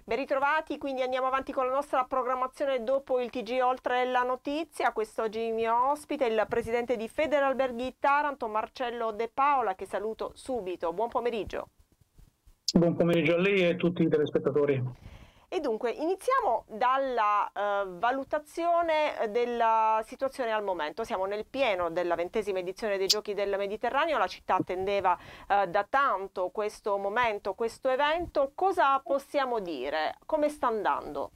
Ben ritrovati, quindi andiamo avanti con la nostra programmazione dopo il TG Oltre la Notizia. Quest'oggi il mio ospite è il presidente di Federalberghi Taranto, Marcello De Paola, che saluto subito. Buon pomeriggio. Buon pomeriggio a lei e a tutti i telespettatori. E dunque iniziamo dalla valutazione della situazione al momento. Siamo nel pieno della 20ª edizione dei Giochi del Mediterraneo, la città attendeva da tanto questo momento, questo evento. Cosa possiamo dire? Come sta andando?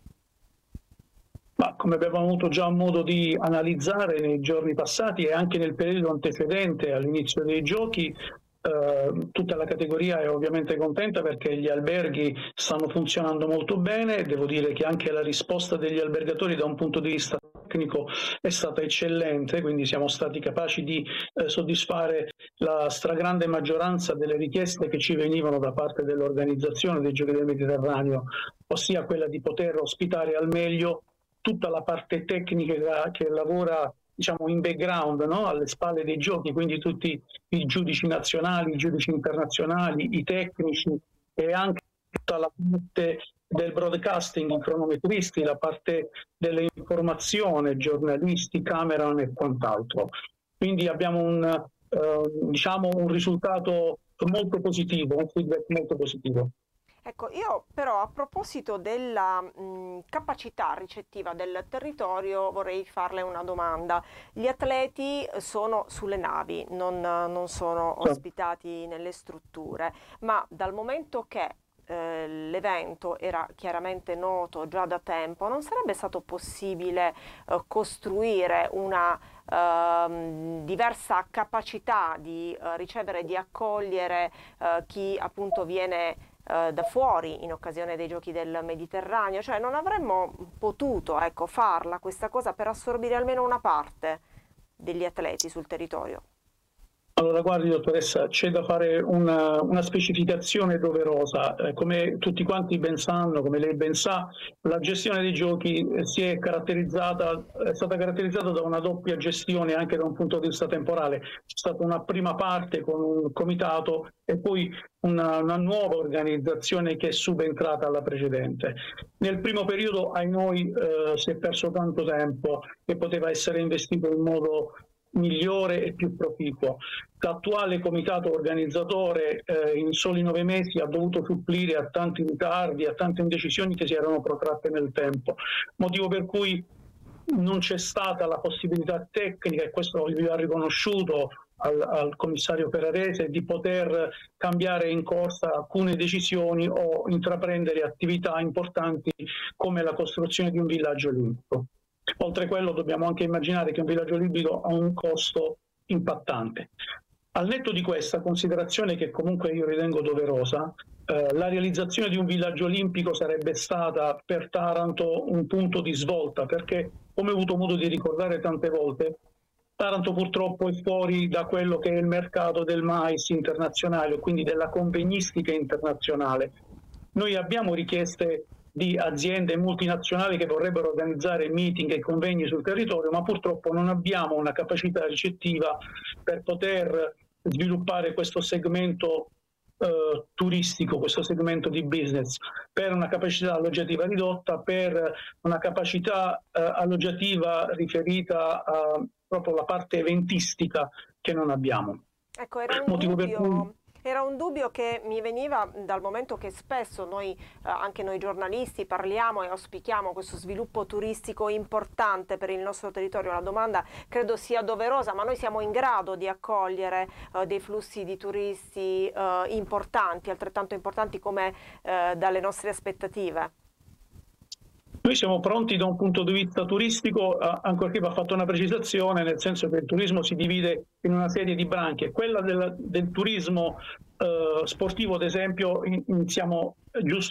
Ma come abbiamo avuto già modo di analizzare nei giorni passati e anche nel periodo antecedente all'inizio dei Giochi, tutta la categoria è ovviamente contenta perché gli alberghi stanno funzionando molto bene. Devo dire che anche la risposta degli albergatori da un punto di vista tecnico è stata eccellente, quindi siamo stati capaci di soddisfare la stragrande maggioranza delle richieste che ci venivano da parte dell'organizzazione dei Giochi del Mediterraneo, ossia quella di poter ospitare al meglio tutta la parte tecnica che lavora, diciamo, in background, no? Alle spalle dei giochi, quindi tutti i giudici nazionali, i giudici internazionali, i tecnici e anche tutta la parte del broadcasting, i cronometristi, la parte dell'informazione, giornalisti, cameraman e quant'altro. Quindi abbiamo un risultato molto positivo, un feedback molto positivo. Ecco, io però a proposito della capacità ricettiva del territorio vorrei farle una domanda. Gli atleti sono sulle navi, non sono ospitati nelle strutture, ma dal momento che l'evento era chiaramente noto già da tempo, non sarebbe stato possibile costruire una diversa capacità di ricevere e di accogliere chi appunto viene da fuori in occasione dei Giochi del Mediterraneo? Cioè non avremmo potuto, ecco, farla questa cosa per assorbire almeno una parte degli atleti sul territorio? Allora, guardi dottoressa, c'è da fare una specificazione doverosa. Come tutti quanti ben sanno, come lei ben sa, la gestione dei giochi è stata caratterizzata da una doppia gestione anche da un punto di vista temporale. C'è stata una prima parte con un comitato e poi una nuova organizzazione che è subentrata alla precedente. Nel primo periodo, ai noi, si è perso tanto tempo che poteva essere investito in modo migliore e più proficuo. L'attuale comitato organizzatore in soli 9 mesi ha dovuto supplire a tanti ritardi, a tante indecisioni che si erano protratte nel tempo, motivo per cui non c'è stata la possibilità tecnica, e questo gli ha riconosciuto al commissario Ferrarese, di poter cambiare in corsa alcune decisioni o intraprendere attività importanti come la costruzione di un villaggio olimpico. Oltre a quello dobbiamo anche immaginare che un villaggio olimpico ha un costo impattante. Al netto di questa considerazione, che comunque io ritengo doverosa, la realizzazione di un villaggio olimpico sarebbe stata per Taranto un punto di svolta, perché, come ho avuto modo di ricordare tante volte, Taranto purtroppo è fuori da quello che è il mercato del mais internazionale, quindi della convegnistica internazionale. Noi abbiamo richieste di aziende multinazionali che vorrebbero organizzare meeting e convegni sul territorio, ma purtroppo non abbiamo una capacità ricettiva per poter sviluppare questo segmento turistico, questo segmento di business, per una capacità alloggiativa ridotta, per una capacità alloggiativa riferita a proprio la parte eventistica che non abbiamo. Ecco, era un dubbio che mi veniva dal momento che spesso noi, anche noi giornalisti, parliamo e auspichiamo questo sviluppo turistico importante per il nostro territorio. La domanda credo sia doverosa, ma noi siamo in grado di accogliere dei flussi di turisti importanti, altrettanto importanti come dalle nostre aspettative? Noi siamo pronti da un punto di vista turistico, ancorché va fatta una precisazione, nel senso che il turismo si divide in una serie di branche. Quella del turismo sportivo, ad esempio, siamo giusto